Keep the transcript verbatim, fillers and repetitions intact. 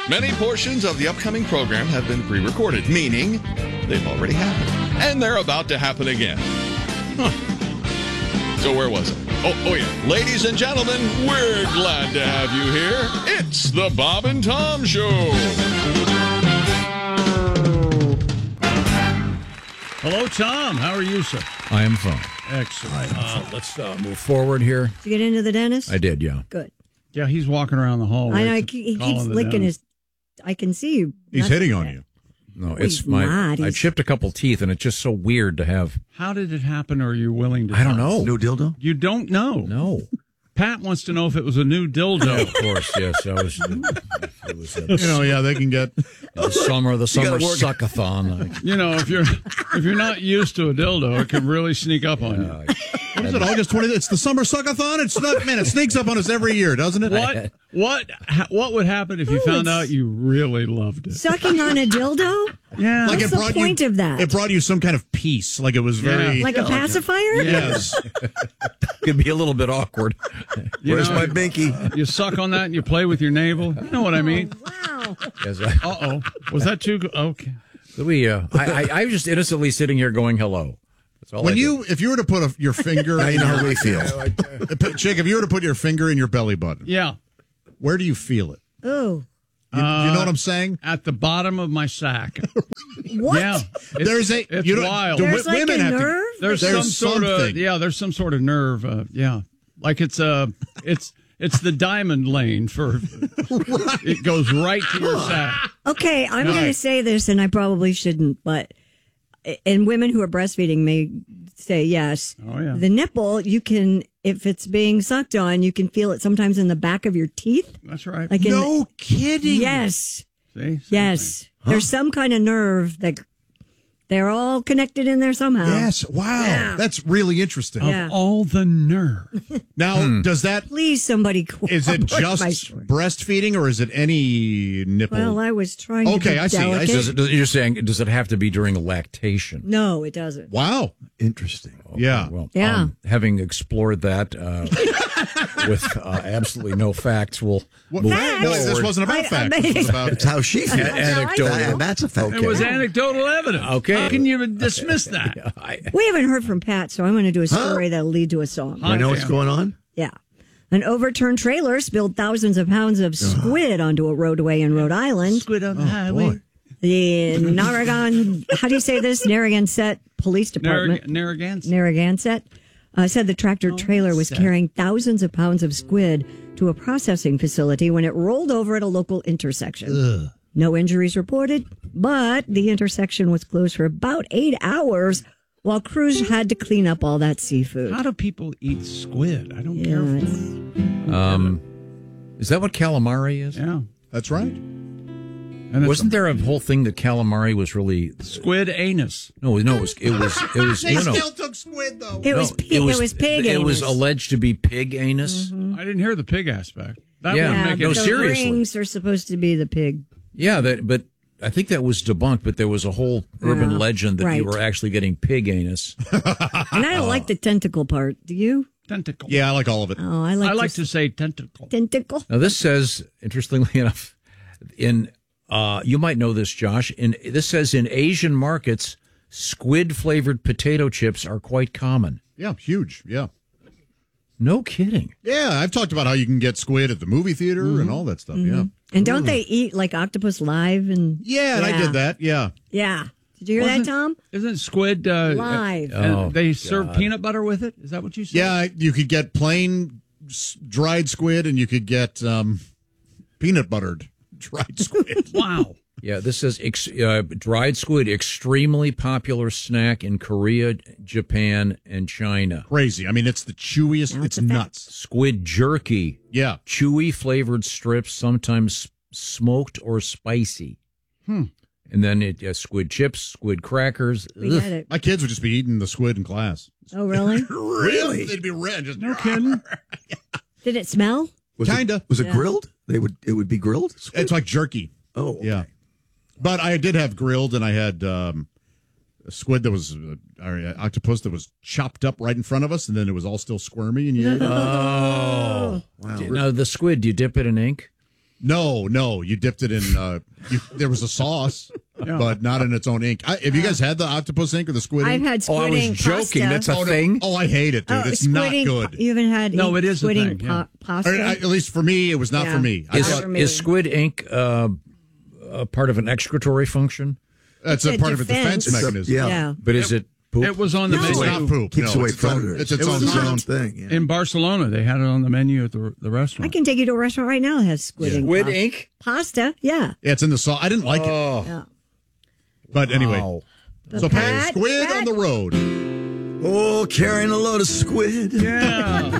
Many portions of the upcoming program have been pre-recorded, meaning they've already happened. And they're about to happen again. Huh. So where was it? Oh, oh yeah. Ladies and gentlemen, we're glad to have you here. It's the Bob and Tom Show. Hello, Tom. How are you, sir? I am fine. Excellent. Uh, let's uh, move forward here. Did you get into the dentist? I did, yeah. Good. Yeah, he's walking around the hallway. I know. He, he keeps licking his... I can see you. He's hitting on you. No, No, it's he's my. not. I He's- chipped a couple teeth, and it's just so weird to have. How did it happen, or are you willing to I don't tell us? know. New dildo? You don't know. No. Pat wants to know if it was a new dildo. Of course, yes. I was. It was a, You know, yeah, they can get. the summer, the summer gotta work. suckathon. You know, if you're if you're not used to a dildo, it can really sneak up on you. Uh, What is it? August twentieth? It's the summer suckathon. It's not, man. It sneaks up on us every year, doesn't it? What what ha- what would happen if you Oh, found it's- out you really loved it? Sucking on a dildo? Yeah, Like What's it the brought point you, of that? It brought you some kind of peace. Like it was very. Yeah. Like a pacifier? Yes. could be a little bit awkward. You Where's know, my binky? You suck on that and you play with your navel. You know what I mean? Wow. Yes, I, Uh oh, was that too? Go- okay. we, uh, I, I, I was just innocently sitting here going hello. That's all I When did. you, if you were to put a, your finger, Now you know how we feel. Chick, if you were to put your finger in your belly button, Yeah, where do you feel it? Oh. You, you know what I'm saying? at the bottom of my sack. What? Yeah, it's, There's a. it's you don't- wild. the There's wi- like women a have to- nerve? There's, There's some sort of something. yeah. There's some sort of nerve. Uh, yeah, like it's uh, it's it's the diamond lane for. It goes right to your sack. Okay, I'm going to Right. say this, and I probably shouldn't, but and women who are breastfeeding may say yes. Oh, yeah. The nipple, you can, if it's being sucked on, you can feel it sometimes in the back of your teeth. That's right. Like in No the, kidding. yes, See? Same yes. There's some kind of nerve that they're all connected in there somehow. Yes. Wow. Yeah. That's really interesting. thing. Yeah. Of all the nerve. Now, does that Please, somebody. is it cooperate just my story. breastfeeding or is it any nipple? Well, I was trying Okay, to be I see, I see. delicate. Does it, does, you're saying, does it have to be during lactation? No, it doesn't. Wow. Interesting. Yeah. Well, Yeah. um, having explored that uh, with uh, absolutely no facts, we'll What, move Facts? no, this forward. wasn't about I- I facts. mean- This was about. It's how she feels. Anecdotal. That- that's a fact. It was anecdotal evidence. Okay. How can you dismiss that? I, We haven't heard from Pat, so I'm going to do a story that'll lead to a song. I know what's going on. Yeah. An overturned trailer spilled thousands of pounds of squid onto a roadway in Rhode Island. Squid on the highway. The Narragansett, how do you say this? Narragansett Police Department. Narragansett. Narragansett uh, said the tractor trailer was carrying thousands of pounds of squid to a processing facility when it rolled over at a local intersection. No injuries reported, but the intersection was closed for about eight hours while crews had to clean up all that seafood. How do people eat squid? I don't Yeah, care for it's- it. um, is that what calamari is? Yeah. That's right. And it's Wasn't there a whole thing that calamari was really? squid anus? No, no, it was. It was. It was. They no, no. still took squid though. It No, was pig. It was, pig. It was anus. Mm-hmm. alleged to be pig anus. I didn't hear the pig aspect. That Yeah. would Yeah, make but no, it. the seriously. rings are supposed to be the pig. Yeah, that. But I think that was debunked. But there was a whole urban Yeah, legend that right. you were actually getting pig anus. And I don't like the tentacle part. Do you? Tentacle. Yeah, I like all of it. Oh, I like. I like to to say tentacle. tentacle. Now this says, interestingly enough, in uh, you might know this, Josh. In this says in Asian markets, squid flavored potato chips are quite common. Yeah, huge. Yeah. No kidding. Yeah, I've talked about how you can get squid at the movie theater and all that stuff. Yeah. And don't they eat like octopus live? And Yeah, and I did that. Yeah. Yeah. Did you hear Wasn't- that, Tom? Isn't squid uh, Live. uh, Oh, they serve peanut butter with it? Is that what you said? Yeah, you could get plain s- dried squid and you could get um, peanut buttered dried squid. Wow. Yeah, this says ex- uh, dried squid, extremely popular snack in Korea, Japan, and China. Crazy. I mean, it's the chewiest. Now It's it's a fact. nuts. Squid jerky, Yeah. chewy flavored strips, sometimes smoked or spicy. Hmm. And then it uh, squid chips, squid crackers. We Ugh. get it. My kids would just be eating the squid in class. Oh, really? Really? They'd be red. Just No kidding. Did it smell? Was Kinda. It, was it Yeah. grilled? They would. It would be grilled. It's like jerky. Oh, okay. Yeah. But I did have grilled, and I had um, a squid that was, uh, or uh, octopus that was chopped up right in front of us, and then it was all still squirmy. And you ate it. Oh. Now, the squid, do you dip it in ink? No, no, you dipped it in. Uh, you, there was a sauce, Yeah. but not in its own ink. I, have you guys had the octopus ink or the squid ink? I've had Oh, squid I was ink joking. pasta. That's a oh, no. thing. Oh, I hate it, dude. Oh, it's squid not ink, good. You haven't had No, ink- it is a squid ink thing, yeah. pa- pasta. Or, I- at least for me, it was not Yeah. for me. I Is, Not thought for me. is squid ink uh, a part of an excretory function? that's It's a a part of a defense. defense It's a- mechanism. yeah. yeah. But is it poop? It was on the No. It's menu. not poop. Keeps no, away it's its own- predators. It's its it own was its thing. own thing. Yeah. In Barcelona, they had it on the menu at the the I restaurant. can take you to a restaurant right now that has squid ink. Squid pasta. ink? Pasta, yeah. Yeah, it's in the sauce. I didn't like it. Oh, yeah. But anyway, wow. so Pat, squid Pat- on the road. Oh, carrying a load of squid. Yeah.